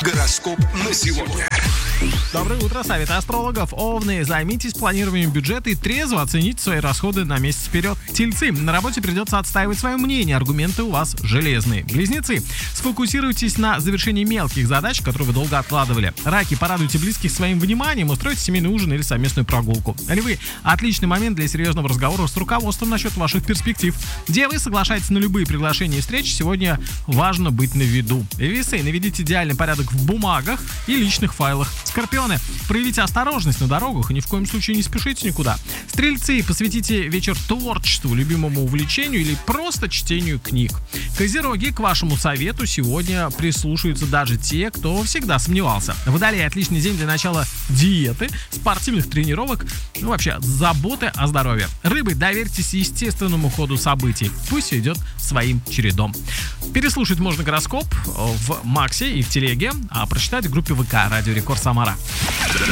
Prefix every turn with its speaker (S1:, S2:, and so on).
S1: Гороскоп на сегодня.
S2: Доброе утро, совет астрологов. Овны, займитесь планированием бюджета и трезво оцените свои расходы на месяц вперед. Тельцы, на работе придется отстаивать свое мнение, аргументы у вас железные. Близнецы, сфокусируйтесь на завершении мелких задач, которые вы долго откладывали. Раки, порадуйте близких своим вниманием, устройте семейный ужин или совместную прогулку. Львы, отличный момент для серьезного разговора с руководством насчет ваших перспектив. Девы, соглашайтесь на любые приглашения и встречи, сегодня важно быть на виду. Весы, наведите идеальный порядок в бумагах и личных файлах. Скорпионы, проявите осторожность на дорогах и ни в коем случае не спешите никуда. Стрельцы, посвятите вечер творчеству, любимому увлечению или просто чтению книг. Козероги, к вашему совету сегодня прислушаются даже те, кто всегда сомневался. Водолей, отличный день для начала диеты, спортивных тренировок, вообще заботы о здоровье. Рыбы, доверьтесь естественному ходу событий, пусть все идет своим чередом. Переслушать можно гороскоп в Максе и в Телеге, а прочитать в группе ВК «Радио Рекорд Самара».